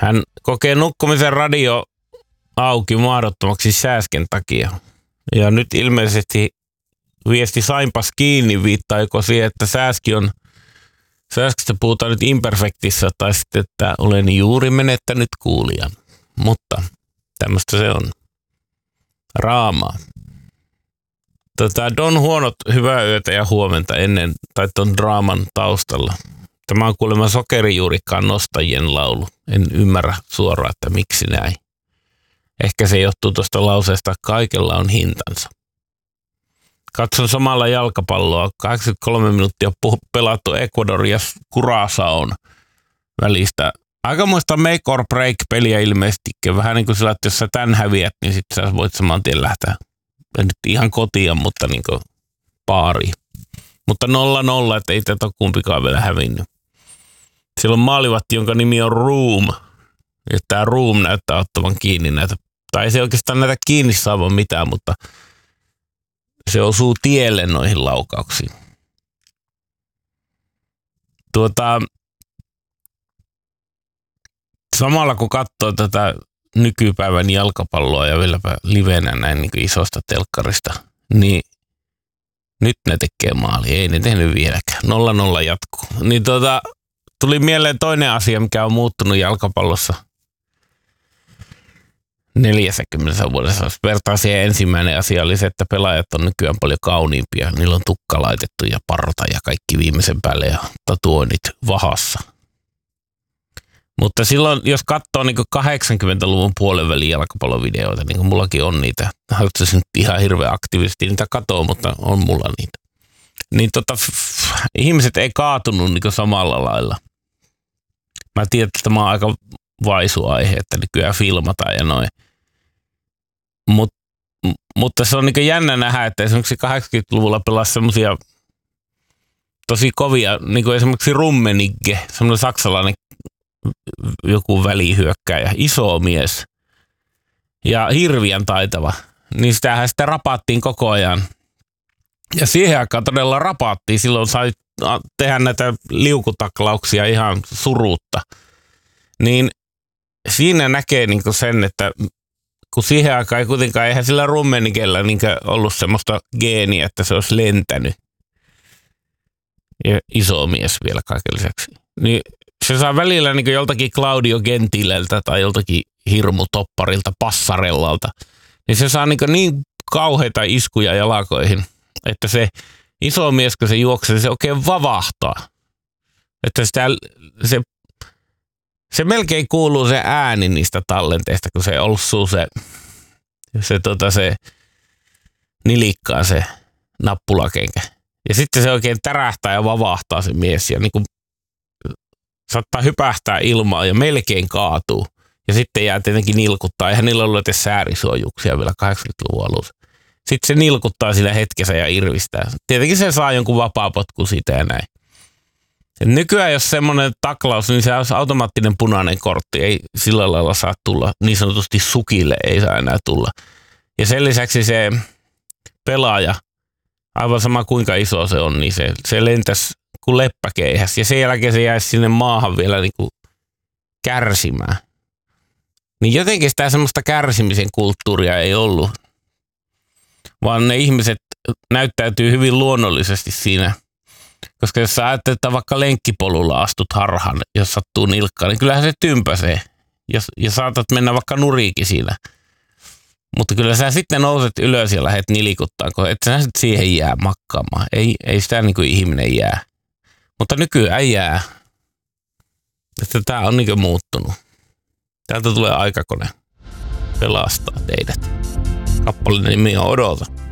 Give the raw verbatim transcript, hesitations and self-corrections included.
Hän kokee nukkumisen radio auki mahdottomaksi sääsken takia. Ja nyt ilmeisesti viesti sainpas kiinni viittaa joko siihen, että sääski on, sääskistä puhutaan nyt imperfektissä tai sitten, että olen juuri menettänyt kuulijan. Mutta tämmöistä se on. Raamaa. Tota, Don Huonot, hyvää yötä ja huomenta ennen, tai ton draaman taustalla. Tämä on kuulemma sokerijuurikkaan nostajien laulu. En ymmärrä suoraan, että miksi näin. Ehkä se johtuu tuosta lauseesta, kaikella on hintansa. Katson samalla jalkapalloa. kahdeksankymmentäkolme minuuttia pelattu Ecuador ja Curaçaon välistä. Aikamoista make or break peliä ilmeisesti. Vähän niin kuin sillä, että jos sä tän häviät, niin sit sä voit saman tien lähteä. En nyt ihan kotiin, mutta niin kuin baariin. Mutta nolla nolla, että ei tätä kumpikaan vielä hävinnyt. Siellä on maalivahti, jonka nimi on Room. Ja tää Room näyttää ottavan kiinni näitä. Tai ei se oikeastaan näitä kiinni saavan mitään, mutta se osuu tielle noihin laukauksiin. Tuota, samalla kun katsoo tätä nykypäivän jalkapalloa ja vieläpä livenä näin niin kuin isosta telkkarista, niin nyt ne tekee maali. Ei ne tehnyt vieläkään. Nolla nolla jatkuu. Niin tuota, tuli mieleen toinen asia, mikä on muuttunut jalkapallossa neljäkymmentä vuodessa. Jos vertaa siihen, ensimmäinen asia oli se, että pelaajat on nykyään paljon kauniimpia. Niillä on tukka laitettu ja parta ja kaikki viimeisen päälle ja tatuoinnit vahassa. Mutta silloin, jos katsoo niin kahdeksankymmentäluvun puolen välin jalkapallovideoita, niin kuin mullakin on niitä, haluaisin nyt ihan hirveän aktiivisesti niitä katoa, mutta on mulla niitä. Niin tota, f- ihmiset ei kaatunut niin samalla lailla. Mä tiedän, että tämä on aika vaisu aihe, että nykyään filmataan ja noin. Mut, mutta se on niin jännä nähdä, että esimerkiksi kahdeksankymmentäluvulla pelasi semmosia tosi kovia, niin kuin esimerkiksi Rummenigge, semmoinen saksalainen joku välihyökkääjä, iso mies ja hirviän taitava. Niin sitähän sitä rapattiin koko ajan. Ja siihen aikaan todella rapattiin. Silloin sai tehdä näitä liukutaklauksia ihan surutta. Niin siinä näkee niinku sen, että kun siihen aikaan ei kuitenkaan, eihän sillä Rummenigellä niinku ollut semmoista geeniä, että se olisi lentänyt. Ja iso mies vielä kaiken lisäksi. Niin se saa välillä niin joltakin Claudio Gentileltä tai joltakin hirmutopparilta, Passarellalta, niin se saa niin, niin kauheita iskuja jalkoihin, että se iso mies, kun se juoksee, se oikein vavahtaa. Että sitä, se, se melkein kuuluu se ääni niistä tallenteista, kun se olsuu se, se, tota, se nilikkaan se nappulakenkä. Ja sitten se oikein tärähtää ja vavahtaa se mies ja niin kuin saattaa hypähtää ilmaan ja melkein kaatuu. Ja sitten jää tietenkin nilkuttaa. Eihän niillä ollut edes säärisuojuksia vielä kahdeksankymmentäluvun alussa. Sitten se nilkuttaa sillä hetkessä ja irvistää. Tietenkin se saa jonkun vapaapotku siitä ja näin. Ja nykyään jos semmoinen taklaus, niin se olisi automaattinen punainen kortti. Ei sillä lailla saa tulla. Niin sanotusti sukille ei saa enää tulla. Ja sen lisäksi se pelaaja, aivan sama kuinka iso se on, niin se, se lentäisi kuin leppäkeihäs. Ja sen jälkeen se jäisi sinne maahan vielä niin kuin kärsimään. Niin jotenkin sitä semmoista kärsimisen kulttuuria ei ollut. Vaan ne ihmiset näyttäytyy hyvin luonnollisesti siinä. Koska jos sä ajattelet, että vaikka lenkkipolulla astut harhaan, jos sattuu nilkkaan, niin kyllähän se tympäsee. Ja, ja saatat mennä vaikka nuriikin siinä. Mutta kyllä sä sitten nouset ylös ja lähdet nilikuttaan, kun et sä siihen jää makkaamaan. Ei, ei sitä niin kuin ihminen jää. Mutta nykyään ei jää. Että tää on niin kuin muuttunut. Täältä tulee aikakone pelastaa teidät. Kappaleen nimi on Odota.